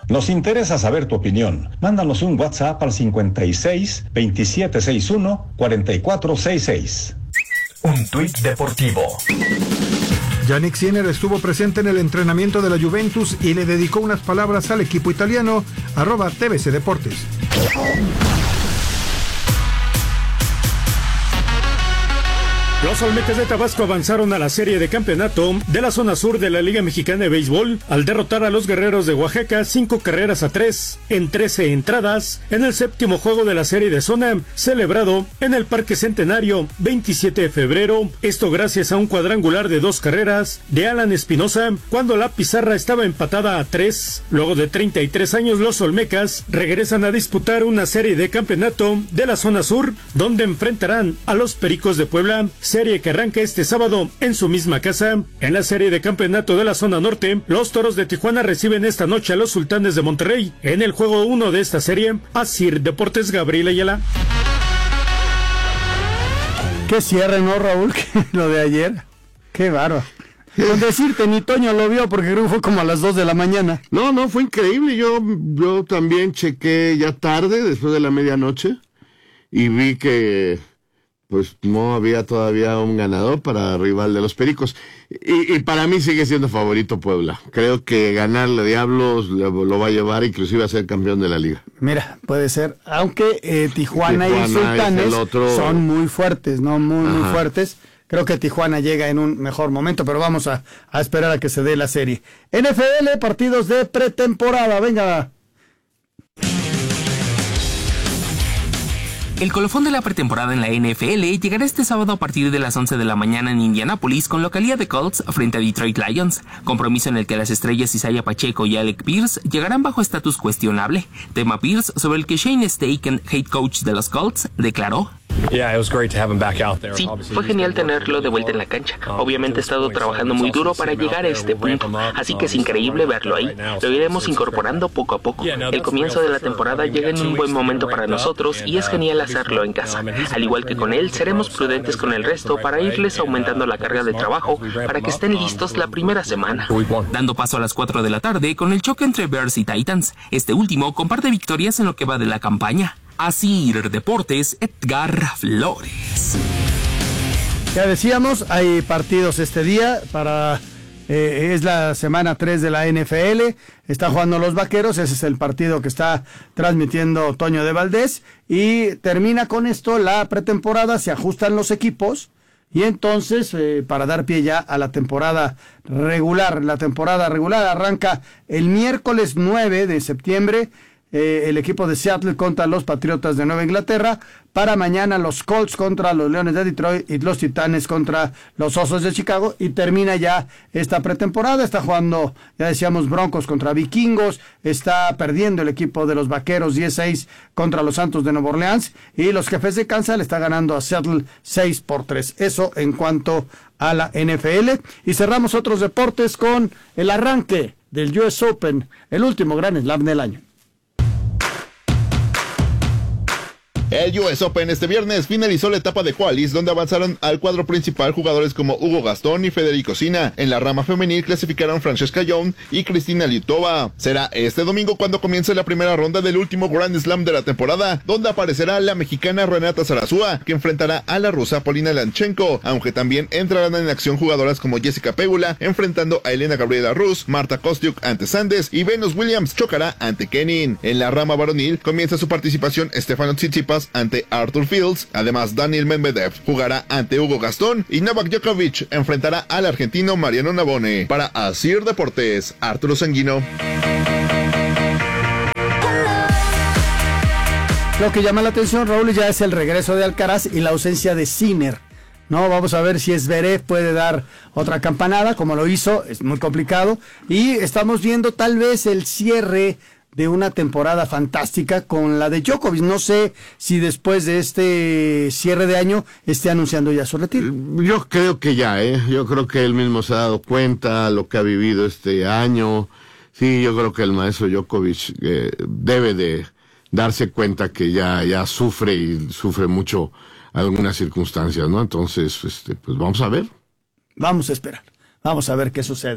Nos interesa saber tu opinión. Mándanos un WhatsApp al 56 2761 4466. Un tuit deportivo. Yannick Sinner estuvo presente en el entrenamiento de la Juventus y le dedicó unas palabras al equipo italiano, @TVC Deportes. Los Olmecas de Tabasco avanzaron a la serie de campeonato de la zona sur de la Liga Mexicana de Béisbol al derrotar a los Guerreros de Oaxaca 5-3 en 13 entradas en el séptimo juego de la serie de zona celebrado en el Parque Centenario 27 de febrero. Esto gracias a un cuadrangular de 2 carreras de Alan Espinosa cuando la pizarra estaba empatada a 3. Luego de 33 años los Olmecas regresan a disputar una serie de campeonato de la zona sur donde enfrentarán a los Pericos de Puebla. Serie que arranca este sábado en su misma casa. En la serie de campeonato de la zona norte, los Toros de Tijuana reciben esta noche a los Sultanes de Monterrey. En el juego 1 de esta serie, Asir Deportes, Gabriel Ayala. Qué cierre, ¿no, Raúl? Lo de ayer. Qué bárbaro. Con decirte, ni Toño lo vio porque creo que fue como a las 2 de la mañana. No, fue increíble. Yo también chequé ya tarde, después de la medianoche, y vi que pues no había todavía un ganador para rival de los Pericos. Y para mí sigue siendo favorito Puebla. Creo que ganarle a Diablos lo va a llevar inclusive a ser campeón de la liga. Mira, puede ser. Aunque Tijuana y Sultanes son muy fuertes, ¿no? Muy fuertes. Creo que Tijuana llega en un mejor momento, pero vamos a esperar a que se dé la serie. NFL, partidos de pretemporada. Venga. El colofón de la pretemporada en la NFL llegará este sábado a partir de las 11 de la mañana en Indianápolis con localía de Colts frente a Detroit Lions, compromiso en el que las estrellas Isaiah Pacheco y Alec Pierce llegarán bajo estatus cuestionable, tema Pierce sobre el que Shane Steichen, head coach de los Colts, declaró: Sí, fue genial tenerlo de vuelta en la cancha. Obviamente he estado trabajando muy duro para llegar a este punto, así que es increíble verlo ahí. Lo iremos incorporando poco a poco. El comienzo de la temporada llega en un buen momento para nosotros y es genial hacerlo en casa. Al igual que con él, seremos prudentes con el resto para irles aumentando la carga de trabajo para que estén listos la primera semana. Dando paso a las 4 de la tarde con el choque entre Bears y Titans. Este último comparte victorias en lo que va de la campaña. Asir Deportes, Edgar Flores. Ya decíamos, hay partidos este día es la semana 3 de la NFL, está jugando los Vaqueros, ese es el partido que está transmitiendo Toño de Valdés, y termina con esto la pretemporada, se ajustan los equipos, y entonces, para dar pie ya a la temporada regular arranca el miércoles 9 de septiembre, el equipo de Seattle contra los Patriotas de Nueva Inglaterra. Para mañana los Colts contra los Leones de Detroit y los Titanes contra los Osos de Chicago. Y termina ya esta pretemporada. Está jugando, ya decíamos, Broncos contra Vikingos. Está perdiendo el equipo de los Vaqueros 10-6 contra los Santos de Nueva Orleans. Y los Jefes de Kansas le está ganando a Seattle 6-3. Eso en cuanto a la NFL. Y cerramos otros deportes con el arranque del US Open, el último Grand Slam del año. El US Open este viernes finalizó la etapa de qualis, donde avanzaron al cuadro principal jugadores como Hugo Gastón y Federico Sina. En la rama femenil clasificaron Francesca Young y Cristina Liutova. Será este domingo cuando comience la primera ronda del último Grand Slam de la temporada, donde aparecerá la mexicana Renata Zarazúa, que enfrentará a la rusa Polina Lanchenko, aunque también entrarán en acción jugadoras como Jessica Pegula, enfrentando a Elena Gabriela Rus, Marta Kostyuk ante Sandes y Venus Williams chocará ante Kenin. En la rama varonil comienza su participación Stefano Tsitsipas ante Arthur Fields. Además, Daniel Medvedev jugará ante Hugo Gastón y Novak Djokovic enfrentará al argentino Mariano Navone. Para Asir Deportes, Arturo Sanguino. Lo que llama la atención, Raúl, ya es el regreso de Alcaraz y la ausencia de Sinner. No, vamos a ver si Zverev puede dar otra campanada, como lo hizo, es muy complicado. Y estamos viendo tal vez el cierre de una temporada fantástica con la de Djokovic. No sé si después de este cierre de año esté anunciando ya su retiro. Yo creo que ya, yo creo que él mismo se ha dado cuenta lo que ha vivido este año. Sí, yo creo que el maestro Djokovic debe de darse cuenta que ya sufre y sufre mucho algunas circunstancias, ¿no? Entonces, pues vamos a ver. Vamos a esperar. Vamos a ver qué sucede.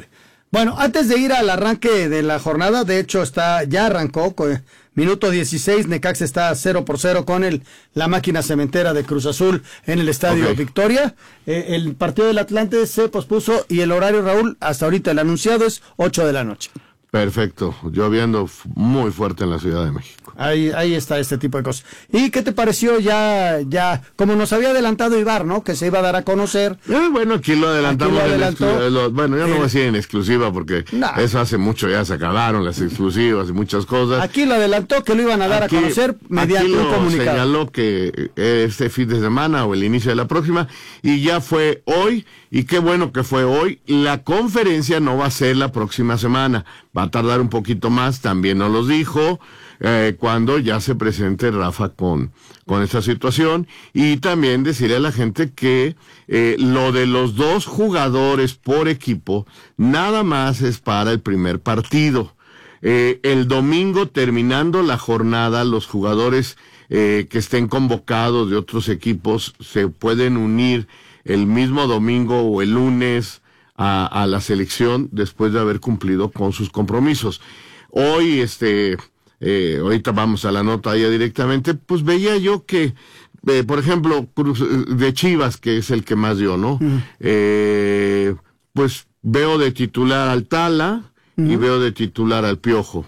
Bueno, antes de ir al arranque de la jornada, de hecho ya arrancó, minuto 16, Necaxa está 0-0 con la máquina cementera de Cruz Azul en el Estadio Victoria. El partido del Atlante se pospuso y el horario, Raúl, hasta ahorita el anunciado es 8 de la noche. Perfecto, lloviendo muy fuerte en la Ciudad de México. Ahí está este tipo de cosas. ¿Y qué te pareció ya, como nos había adelantado Ibar, ¿no? Que se iba a dar a conocer. Bueno, aquí lo adelantamos. Bueno, yo no voy a decir en exclusiva porque eso hace mucho, ya se acabaron las exclusivas y muchas cosas. Aquí lo adelantó que lo iban a dar a conocer mediante un comunicado. Señaló que este fin de semana o el inicio de la próxima, y ya fue hoy, y qué bueno que fue hoy. La conferencia no va a ser la próxima semana, va a tardar un poquito más, también nos los dijo, cuando ya se presente Rafa con esta situación, y también decirle a la gente que lo de los 2 jugadores por equipo nada más es para el primer partido. El domingo, terminando la jornada, los jugadores que estén convocados de otros equipos se pueden unir el mismo domingo o el lunes a la selección después de haber cumplido con sus compromisos. Hoy, ahorita vamos a la nota ya directamente, pues veía yo que, por ejemplo, de Chivas, que es el que más dio, ¿no? Pues veo de titular al Tala y veo de titular al Piojo.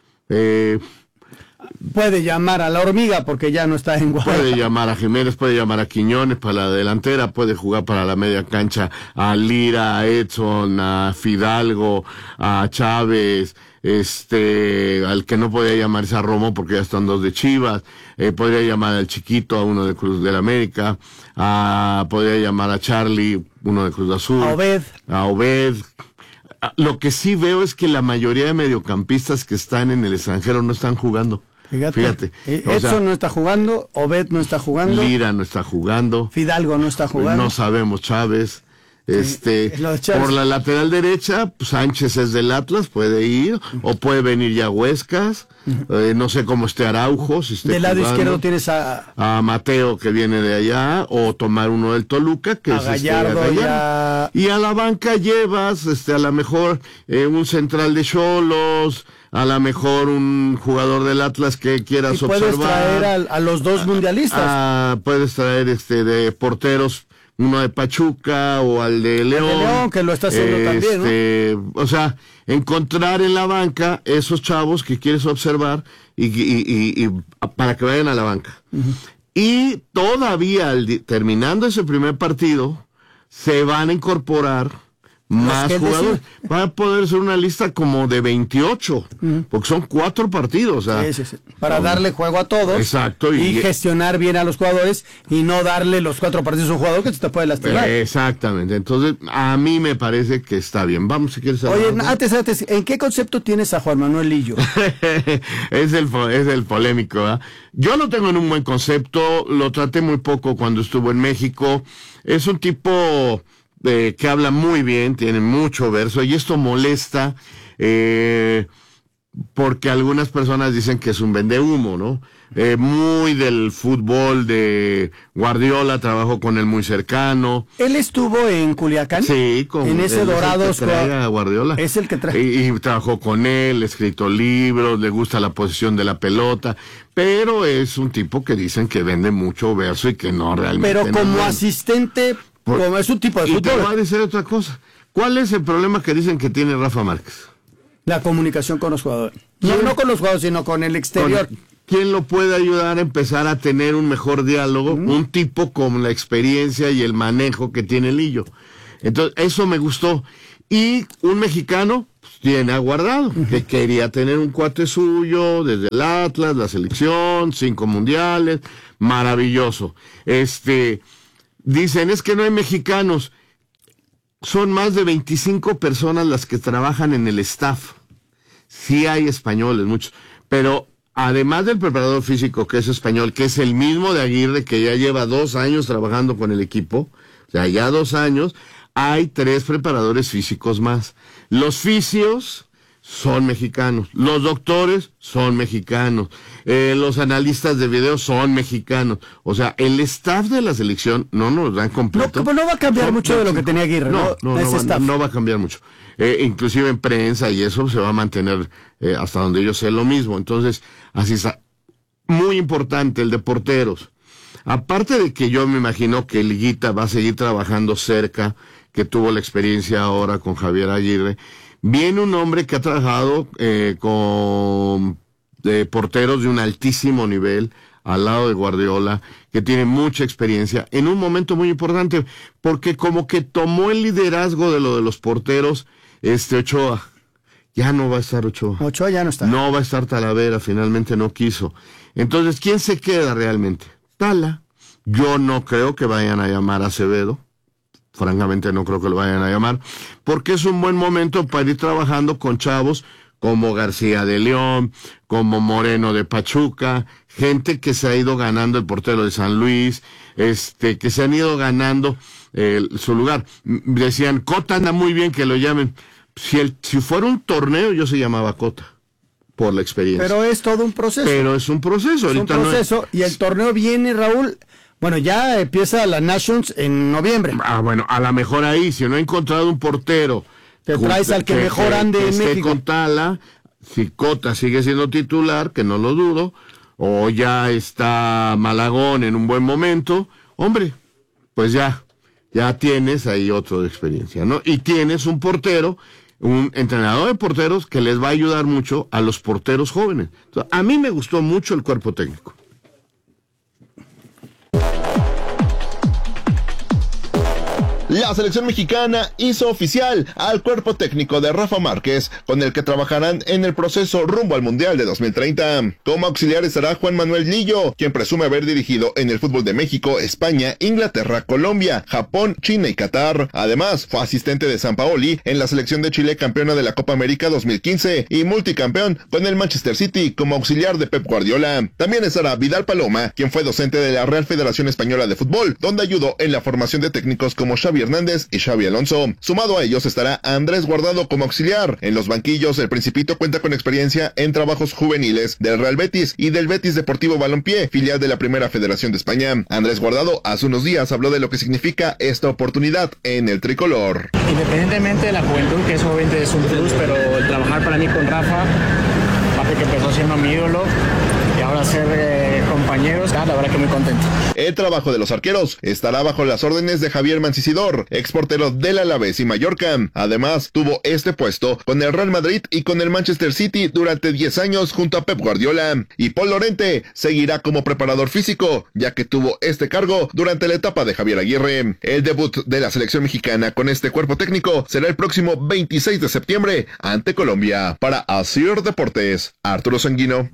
Puede llamar a la Hormiga porque ya no está en Guadalajara. Puede llamar a Jiménez, puede llamar a Quiñones para la delantera, puede jugar para la media cancha a Lira, a Edson, a Fidalgo, a Chávez, al que no podía llamarse a Romo porque ya están 2 de Chivas, podría llamar al Chiquito, a uno de Cruz del América, podría llamar a Charlie, uno de Cruz Azul, a Obed. Lo que sí veo es que la mayoría de mediocampistas que están en el extranjero no están jugando. Fíjate. Edson no está jugando, Obed no está jugando. Lira no está jugando. Fidalgo no está jugando. No sabemos, Chávez. Por la lateral derecha, pues Sánchez es del Atlas, puede ir, o puede venir ya Huescas, no sé cómo esté Araujo, si esté del lado jugando. Izquierdo tienes a Mateo, que viene de allá, o tomar uno del Toluca, que es Gallardo, y a la banca llevas, a lo mejor un central de Xolos, a lo mejor un jugador del Atlas que quieras observar. Puedes traer a los 2 mundialistas. Puedes traer de porteros, uno de Pachuca o al de León. Que lo está haciendo también, ¿no? O sea, encontrar en la banca esos chavos que quieres observar y para que vayan a la banca. Y todavía, terminando ese primer partido, se van a incorporar más jugadores. Va a poder ser una lista como de 28, porque son 4 partidos. Sí. Para darle juego a todos. Exacto. Y gestionar bien a los jugadores y no darle los 4 partidos a un jugador que se te puede lastimar. Exactamente. Entonces, a mí me parece que está bien. Vamos, si quieres saber. Oye, antes, ¿en qué concepto tienes a Juan Manuel Lillo? es el polémico, ¿verdad? Yo lo tengo en un buen concepto, lo traté muy poco cuando estuvo en México. Es un tipo que habla muy bien, tiene mucho verso, y esto molesta porque algunas personas dicen que es un vendehumo, ¿no? Muy del fútbol de Guardiola, trabajó con él muy cercano. ¿Él estuvo en Culiacán? Sí, en ese Dorados. A Guardiola. Es el que trae. Y trabajó con él, ha escrito libros, le gusta la posición de la pelota, pero es un tipo que dicen que vende mucho verso y que no realmente. Pero como asistente, como es un tipo de fútbol. Y te va a decir otra cosa. ¿Cuál es el problema que dicen que tiene Rafa Márquez? La comunicación con los jugadores. No con los jugadores, sino con el exterior. ¿Quién lo puede ayudar a empezar a tener un mejor diálogo? Un tipo con la experiencia y el manejo que tiene Lillo. Entonces, eso me gustó. Y un mexicano pues, tiene a Guardado, que quería tener un cuate suyo desde el Atlas, la selección, 5 mundiales, maravilloso. Dicen, es que no hay mexicanos. Son más de 25 personas las que trabajan en el staff. Sí hay españoles, muchos. Pero además del preparador físico, que es español, que es el mismo de Aguirre, que ya lleva 2 años trabajando con el equipo, o sea, ya 2 años, hay 3 preparadores físicos más. Los fisios son mexicanos, los doctores son mexicanos, los analistas de video son mexicanos, o sea, el staff de la selección no nos dan completo. No va a cambiar mucho de lo que tenía Aguirre, no va a cambiar mucho, inclusive en prensa y eso se va a mantener hasta donde yo sé lo mismo, entonces, así está, muy importante el de porteros, aparte de que yo me imagino que Liguita va a seguir trabajando cerca, que tuvo la experiencia ahora con Javier Aguirre, viene un hombre que ha trabajado con porteros de un altísimo nivel al lado de Guardiola, que tiene mucha experiencia en un momento muy importante, porque como que tomó el liderazgo de lo de los porteros, Ochoa. Ya no va a estar Ochoa. Ochoa ya no está. No va a estar Talavera, finalmente no quiso. Entonces, ¿quién se queda realmente? Tala. Yo no creo que vayan a llamar a Acevedo. Francamente no creo que lo vayan a llamar, porque es un buen momento para ir trabajando con chavos como García de León, como Moreno de Pachuca, gente que se ha ido ganando, el portero de San Luis, que se han ido ganando su lugar. Decían, Cota anda muy bien que lo llamen. Si fuera un torneo, yo se llamaba Cota, por la experiencia. Pero es todo un proceso. Pero es un proceso. Es un proceso, y el torneo viene, Raúl... Bueno, ya empieza la Nations en noviembre. Bueno, a lo mejor ahí, si no he encontrado un portero... Te traes al que mejor ande en México. Con Tala, si Cota sigue siendo titular, que no lo dudo, o ya está Malagón en un buen momento, hombre, pues ya tienes ahí otro de experiencia, ¿no? Y tienes un portero, un entrenador de porteros que les va a ayudar mucho a los porteros jóvenes. Entonces, a mí me gustó mucho el cuerpo técnico. La selección mexicana hizo oficial al cuerpo técnico de Rafa Márquez, con el que trabajarán en el proceso rumbo al Mundial de 2030. Como auxiliar estará Juan Manuel Lillo, quien presume haber dirigido en el fútbol de México, España, Inglaterra, Colombia, Japón, China y Qatar. Además, fue asistente de Sampaoli en la selección de Chile, campeona de la Copa América 2015 y multicampeón con el Manchester City como auxiliar de Pep Guardiola. También estará Vidal Paloma, quien fue docente de la Real Federación Española de Fútbol, donde ayudó en la formación de técnicos como Xavi Hernández y Xavi Alonso. Sumado a ellos estará Andrés Guardado como auxiliar. En los banquillos, el Principito cuenta con experiencia en trabajos juveniles del Real Betis y del Betis Deportivo Balompié, filial de la Primera Federación de España. Andrés Guardado hace unos días habló de lo que significa esta oportunidad en el tricolor. Independientemente de la juventud, que eso obviamente es un plus, pero el trabajar para mí con Rafa, aparte que empezó siendo mi ídolo, y ahora ser compañeros, la verdad que muy contento. El trabajo de los arqueros estará bajo las órdenes de Javier Mancisidor, exportero del Alavés y Mallorca. Además, tuvo este puesto con el Real Madrid y con el Manchester City durante 10 años junto a Pep Guardiola. Y Paul Lorente seguirá como preparador físico, ya que tuvo este cargo durante la etapa de Javier Aguirre. El debut de la selección mexicana con este cuerpo técnico será el próximo 26 de septiembre ante Colombia. Para Asir Deportes, Arturo Sanguino.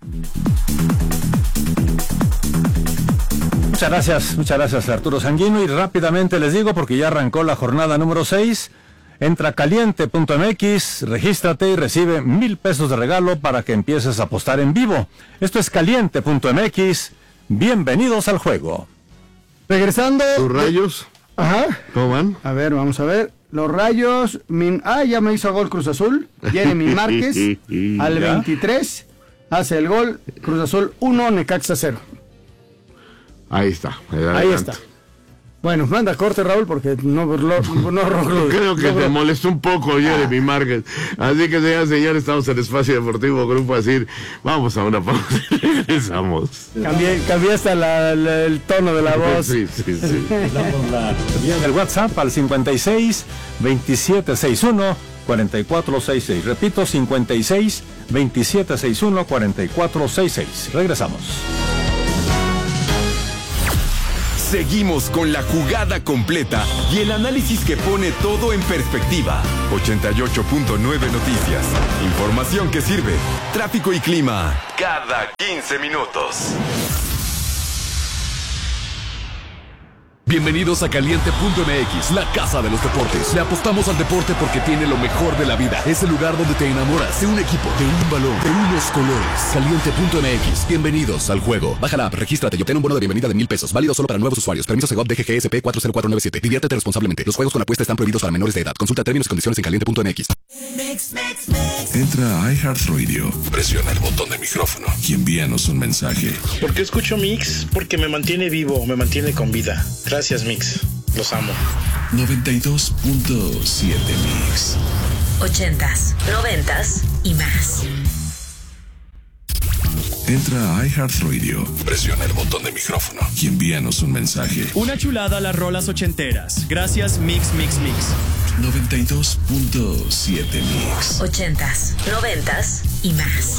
Muchas gracias Arturo Sanguino, y rápidamente les digo, porque ya arrancó la jornada número 6, entra caliente.mx, regístrate y recibe 1,000 pesos de regalo para que empieces a apostar en vivo. Esto es caliente.mx, bienvenidos al juego. Regresando. ¿Tus Rayos? Ajá. ¿Cómo van? A ver, vamos a ver. Los Rayos, ya me hizo gol Cruz Azul, Jeremy Márquez, al 23, hace el gol, Cruz Azul 1, Necaxa 0. Ahí está. Ahí está. Bueno, manda corte, Raúl, porque no creo que te molestó un poco Jeremy Márquez. Así que, señores, estamos en Espacio Deportivo Grupo Asir. Vamos a una pausa y regresamos. Cambié hasta el tono de la voz. Sí. El WhatsApp al 56 2761 4466. Repito, 56 2761 4466. Regresamos. Seguimos con la jugada completa y el análisis que pone todo en perspectiva. 88.9 Noticias. Información que sirve. Tráfico y clima cada 15 minutos. Bienvenidos a Caliente.mx, la casa de los deportes. Le apostamos al deporte porque tiene lo mejor de la vida. Es el lugar donde te enamoras de un equipo, de un balón, de unos colores. Caliente.mx, bienvenidos al juego. Baja la app, regístrate y obtén un bono de bienvenida de $1,000. Válido solo para nuevos usuarios. Permiso Segov DGGSP 40497. Diviértete responsablemente. Los juegos con apuesta están prohibidos para menores de edad. Consulta términos y condiciones en Caliente.mx. Entra a iHeartRadio, presiona el botón de micrófono y envíanos un mensaje. ¿Por qué escucho Mix? Porque me mantiene vivo, me mantiene con vida. Gracias, Mix. Los amo. 92.7 Mix. 80s, 90s y más. Entra a iHeartRadio, presiona el botón de micrófono y envíanos un mensaje. Una chulada a las rolas ochenteras. Gracias, Mix, Mix, Mix. 92.7 Mix. 80s, 90s y más.